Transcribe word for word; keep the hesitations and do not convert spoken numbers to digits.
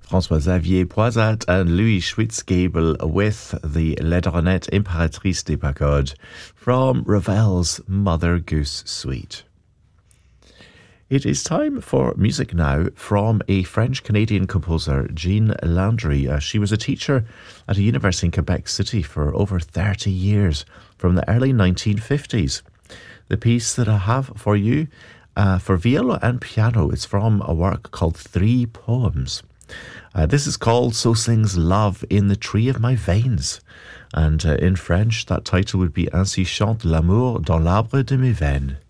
François-Xavier Poisat and Louis Schwitzgebel with the Ledronette Impératrice des Pagodes from Ravel's Mother Goose Suite. It is time for music now from a French-Canadian composer, Jean Landry. Uh, she was a teacher at a university in Quebec City for over thirty years, from the early nineteen fifties. The piece that I have for you, uh, for viola and piano, is from a work called Three Poems. Uh, this is called So Sings Love in the Tree of My Veins. And uh, in French, that title would be Ainsi chante l'amour dans l'arbre de mes veines.